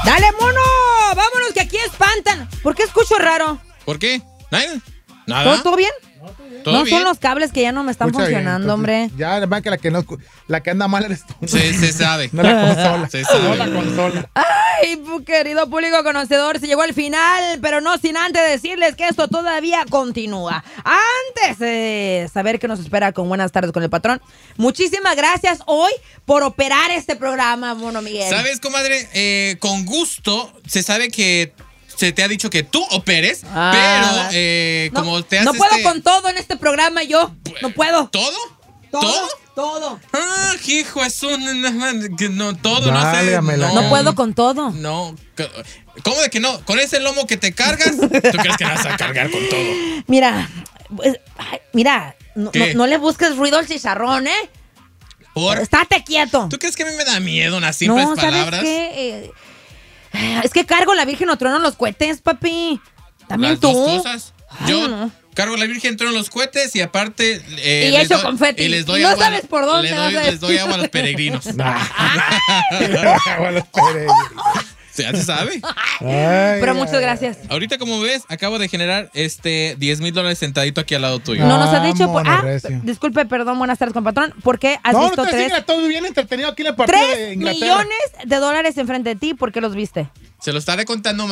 ¡Dale, mono! ¡Vámonos, que aquí espantan! ¿Por qué escucho raro? ¿Por qué? ¿Nada? ¿Todo bien? ¿Todo bien? Son los cables que ya no me están funcionando, hombre. Ya, además que la que anda mal eres tú. Se sabe. No la consola. Se sabe. No la consola. Ay, querido público conocedor, se llegó al final, pero no sin antes decirles que esto todavía continúa. Antes de saber qué nos espera con Buenas Tardes con el Patrón, muchísimas gracias hoy por operar este programa, Mono Miguel. ¿Sabes, comadre? Con gusto, se sabe que se te ha dicho que tú operes, pero como te haces... No puedo con todo en este programa yo, no puedo. ¿Todo? Todo. Ah, hijo, es no, todo, Válgame no sé. No puedo con todo. No, ¿cómo de que no? ¿Con ese lomo que te cargas? ¿Tú crees que vas a cargar con todo? Mira, no le busques ruido al chicharrón, ¿eh? Estate quieto. ¿Tú crees que a mí me da miedo unas simples palabras? ¿Sabes qué? Es que cargo la Virgen o trueno los cohetes, papi. También Las tú. dos cosas. Yo no. cargo la Virgen, trueno los cohetes y aparte... y eso confeti. Y les doy no agua, sabes por dónde les doy agua a los peregrinos. Agua a los peregrinos. Ya se sabe. Pero muchas gracias. Ahorita, como ves, acabo de generar $10,000 sentadito aquí al lado tuyo. No nos has dicho... mono recio. Disculpe, perdón, buenas tardes, con Patrón. ¿Por qué has visto todo bien entretenido aquí en el partido de 3 Inglaterra. millones enfrente de ti? ¿Por qué los viste? Se lo estaré contando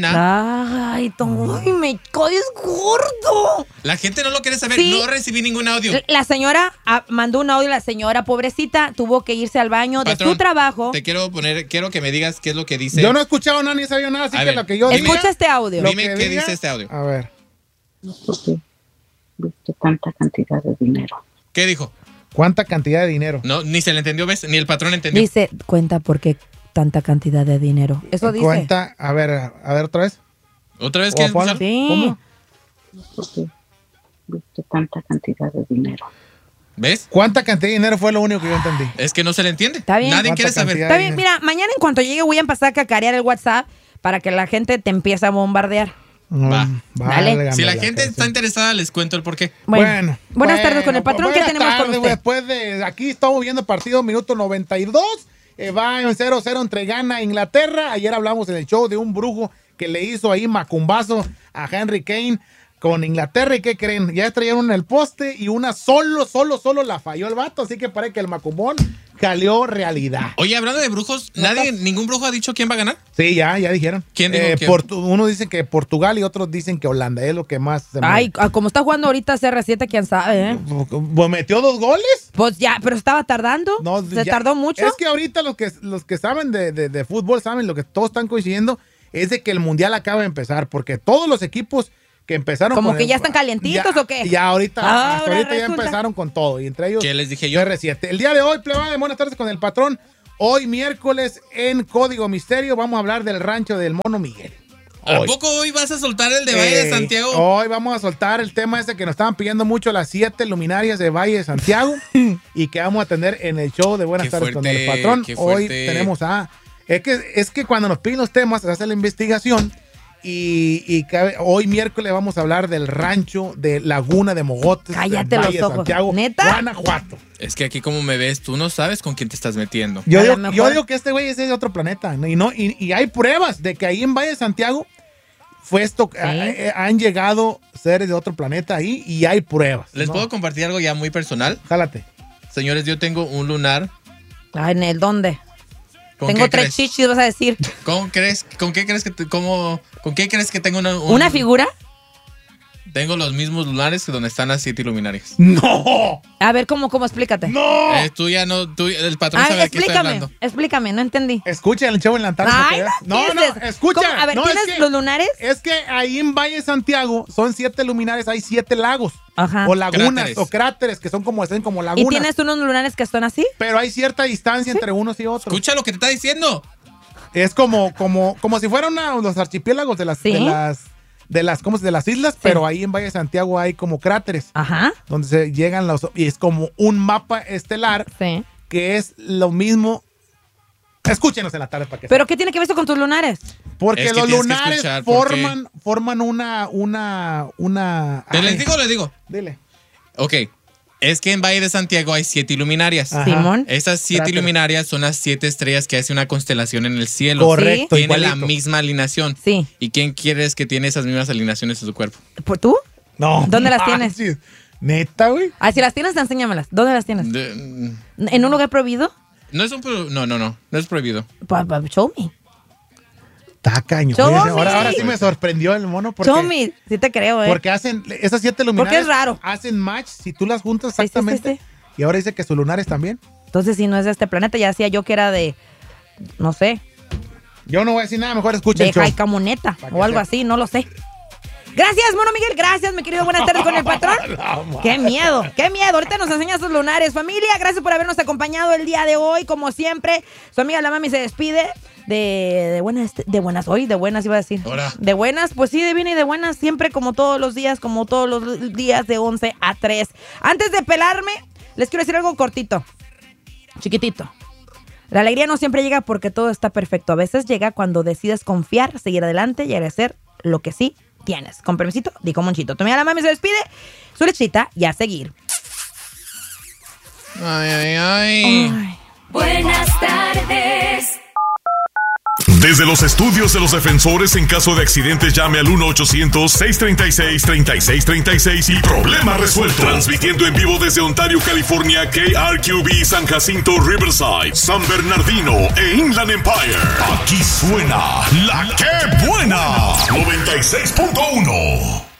mañana. Ay, me caes gordo. La gente no lo quiere saber. Sí. No recibí ningún audio. La señora mandó un audio. La señora, pobrecita, tuvo que irse al baño Patrón, de su trabajo. Quiero que me digas qué es lo que dice. Yo no he escuchado nada ni sabía nada, así A que ver, lo que yo diga... Escucha este audio. Dime que qué diga- dice este audio. A ver. No porque viste tanta cantidad de dinero. ¿Qué dijo? ¿Cuánta cantidad de dinero? No, ni se le entendió, ¿ves? Ni el patrón entendió. Dice, cuenta por qué tanta cantidad de dinero. Eso dice. Cuenta, a ver otra vez. ¿Otra vez quieres escuchar? Sí. ¿Cómo? No porque viste tanta cantidad de dinero. ¿Ves? ¿Cuánta cantidad de dinero fue lo único que yo entendí? Es que no se le entiende. Está bien. Nadie ¿Cuánta quiere saber. cantidad? Está bien, mira, mañana en cuanto llegue voy a empezar a cacarear el WhatsApp para que la gente te empiece a bombardear. Va. Dale. válgame Si la la gente cosa. está interesada, les cuento el porqué. Buenas tardes con el Patrón. ¿Qué buenas tenemos con tardes, usted? Después de aquí estamos viendo el partido minuto 92. Va en 0-0 entre Ghana e Inglaterra. Ayer hablamos en el show de un brujo que le hizo ahí macumbazo a Henry Kane con Inglaterra. ¿Y qué creen? Ya estrellaron en el poste y una solo la falló el vato. Así que parece que el macumbón salió realidad. Oye, hablando de brujos, ningún brujo ha dicho quién va a ganar. Sí, ya dijeron. ¿Quién dijo quién? Unos dicen que Portugal y otros dicen que Holanda. Es lo que más se Ay, como está jugando ahorita CR7, quién sabe, ¿eh? Pues metió 2 goles. Pues ya, pero estaba tardando. No, ¿Se ya- tardó mucho? Es que ahorita los que saben de fútbol saben lo que todos están coincidiendo es de que el mundial acaba de empezar porque todos los equipos que empezaron ¿Como con que el- ya están calientitos o qué? Ya ahorita, hasta Ahora ahorita ya resulta. empezaron con todo y entre ellos ¿Qué les dije yo? CR7. El día de hoy, plebada de Buenas Tardes con el Patrón. Hoy miércoles en Código Misterio vamos a hablar del rancho del Mono Miguel. ¿A Hoy. poco hoy vas a soltar el de Valle de Santiago? Hoy vamos a soltar el tema ese que nos estaban pidiendo mucho, las 7 luminarias de Valle de Santiago y que vamos a tener en el show de Buenas Qué Tardes con el fuerte, Patrón. qué Hoy fuerte. tenemos a... Es que cuando nos piden los temas se hace la investigación hoy miércoles vamos a hablar del rancho de Laguna de Mogotes. Cállate en los Valle de ojos. Santiago, ¿Neta? Guanajuato. Es que aquí como me ves, tú no sabes con quién te estás metiendo. Yo A lo digo, mejor. yo digo que este güey es de otro planeta. Y hay pruebas de que ahí en Valle de Santiago fue esto, han llegado seres de otro planeta ahí y hay pruebas. ¿Les ¿no? puedo compartir algo ya muy personal? Jálate. Señores, yo tengo un lunar. Ay, ¿en el dónde? ¿Con Tengo qué 3 crees? chichis, vas a decir. ¿Con qué crees que tengo ¿Una figura? Tengo los mismos lunares que donde están las 7 luminarias. ¡No! A ver, ¿cómo explícate? ¡No! El patrón Ay, sabe de qué estoy hablando. explícame, no entendí. Escucha el show en la tarde. Ay, no, ¿qué no, es eso? escucha. ¿Cómo? A ver, no, ¿tienes los lunares? Es que ahí en Valle de Santiago son 7 luminares, hay 7 lagos. Ajá. O lagunas, Cráteres. o cráteres, que son como ¿Y lagunas. tienes unos lunares que son así? Pero hay cierta distancia entre unos y otros. Escucha lo que te está diciendo. Es como si fueran los archipiélagos de las, ¿Sí? de las islas, pero ahí en Valle de Santiago hay como cráteres. Ajá. Donde se llegan y es como un mapa estelar Sí. que es lo mismo. Escúchenos en la tarde para que ¿Pero qué tiene que ver esto con tus lunares? porque Es que los tienes que lunares escuchar, ¿por qué? forman una ¿Les digo o les digo? Dile. Ok. Es que en Valle de Santiago hay 7 luminarias. Simón. Esas 7 luminarias son las 7 estrellas que hace una constelación en el cielo. Correcto. Tiene igualito. la misma alineación. Sí. ¿Y quién quieres que tiene esas mismas alineaciones en su cuerpo? ¿Por tú? No. ¿Dónde las tienes? manches. Neta, güey. Ah, si las tienes, enséñamelas. ¿Dónde las tienes? ¿En un lugar prohibido? No es no es prohibido. Show me. Está cañón. Show me. Ahora sí me sorprendió el mono porque, Show me. Sí te creo, porque hacen esas 7 luminarias. Porque es raro. Hacen match si tú las juntas Sí, sí, exactamente. sí. Y ahora dice que sus lunares también. Entonces, si no es de este planeta, ya decía yo que era de, no sé, Yo no voy a decir nada, mejor escucha de el show. Jaicamoneta Para que o algo sepa. así, no lo sé. Gracias, Mono Miguel. Gracias, mi querido. Buenas tardes con el patrón. Qué miedo, qué miedo. Ahorita nos enseña sus lunares. Familia, gracias por habernos acompañado el día de hoy. Como siempre, su amiga la mami se despide de buenas hoy, de buenas iba a decir. Ahora. De buenas, pues sí, de bien y de buenas. Siempre como todos los días de 11 a 3. Antes de pelarme, les quiero decir algo cortito, chiquitito. La alegría no siempre llega porque todo está perfecto. A veces llega cuando decides confiar, seguir adelante y agradecer lo que sí tienes. Con permisito, dijo Monchito. Tu amiga la mami se despide. Su lechita y a seguir. Ay. Buenas tardes. Desde los estudios de los defensores, en caso de accidentes, llame al 1-800-636-3636 y problema resuelto. Transmitiendo en vivo desde Ontario, California, KRQB, San Jacinto, Riverside, San Bernardino e Inland Empire. Aquí suena La Que Buena 96.1.